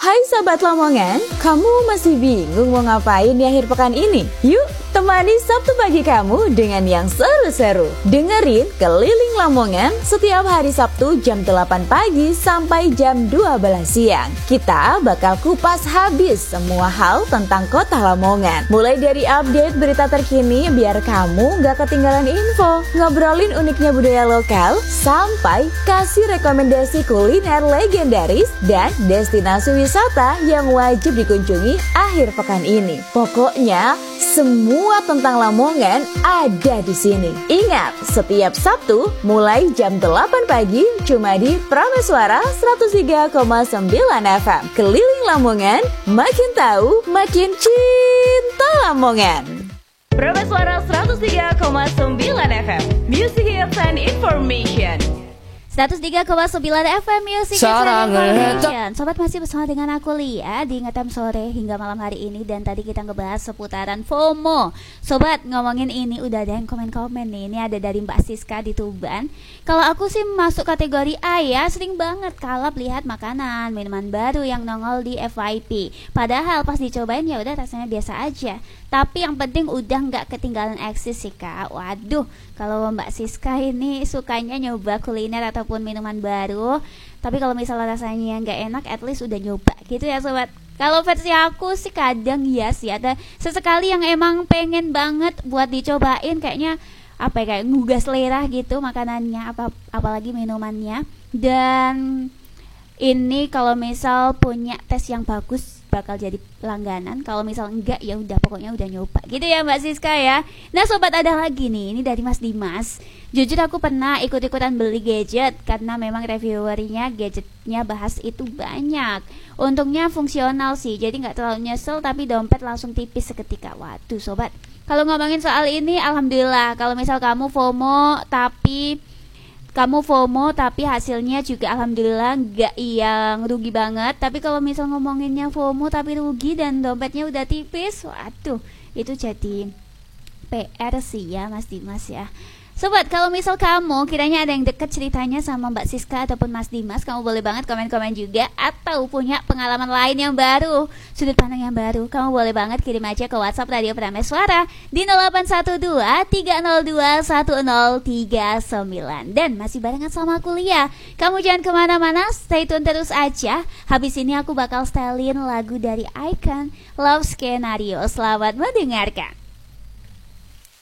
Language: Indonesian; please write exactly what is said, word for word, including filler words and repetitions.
Hai Sahabat Lamongan, kamu masih bingung mau ngapain di akhir pekan ini? Yuk, temani Sabtu pagi kamu dengan yang seru-seru. Dengerin Keliling Lamongan setiap hari Sabtu jam delapan pagi sampai jam dua belas siang. Kita bakal kupas habis semua hal tentang kota Lamongan. Mulai dari update berita terkini biar kamu gak ketinggalan info, ngobrolin uniknya budaya lokal, sampai kasih rekomendasi kuliner legendaris dan destinasi wisata yang wajib dikunjungi akhir pekan ini. Pokoknya semua tentang Lamongan ada di sini. Ingat, setiap Sabtu mulai jam delapan pagi cuma di Prameswara seratus tiga koma sembilan F M. Keliling Lamongan, makin tahu, makin cinta Lamongan. Prameswara seratus tiga koma sembilan F M. Music Hits and Information. seratus tiga koma sembilan F M Music Information. Sobat, masih bersama dengan aku Lia di Ngetem Sore hingga malam hari ini. Dan tadi kita ngebahas seputaran FOMO. Sobat, ngomongin ini udah ada yang komen-komen nih. Ini ada dari Mbak Siska di Tuban. Kalau aku sih masuk kategori A ya. Sering banget kalap lihat makanan, minuman baru yang nongol di F Y P. Padahal pas dicobain ya udah rasanya biasa aja. Tapi yang penting udah nggak ketinggalan eksis sih Kak. Waduh, kalau Mbak Siska ini sukanya nyoba kuliner ataupun minuman baru, tapi kalau misalnya rasanya nggak enak, at least udah nyoba gitu ya sobat. Kalau versi aku sih kadang ya sih ada sesekali yang emang pengen banget buat dicobain, kayaknya apa ya, kayak ngugah selera gitu makanannya, apa apalagi minumannya. Dan ini kalau misal punya tes yang bagus bakal jadi langganan. Kalau misal enggak ya udah pokoknya udah nyoba gitu ya Mbak Siska ya. Nah sobat, ada lagi nih, ini dari Mas Dimas. Jujur aku pernah ikut-ikutan beli gadget karena memang reviewernya gadgetnya bahas itu banyak. Untungnya fungsional sih, jadi nggak terlalu nyesel, tapi dompet langsung tipis seketika. Waduh sobat, kalau ngomongin soal ini alhamdulillah. Kalau misal kamu FOMO tapi kamu FOMO tapi hasilnya juga alhamdulillah nggak yang rugi banget. Tapi kalau misal ngomonginnya FOMO tapi rugi dan dompetnya udah tipis, waduh itu jadi P R sih ya Mas Dimas ya. Sobat, kalau misal kamu kiranya ada yang deket ceritanya sama Mbak Siska ataupun Mas Dimas, kamu boleh banget komen-komen juga. Atau punya pengalaman lain yang baru, sudut pandang yang baru, kamu boleh banget kirim aja ke WhatsApp Radio Prameswara di nol delapan satu dua tiga nol dua satu nol tiga sembilan. Dan masih barengan sama aku Lia. Kamu jangan kemana-mana, stay tune terus aja. Habis ini aku bakal stylein lagu dari Icon, Love Scenario. Selamat mendengarkan.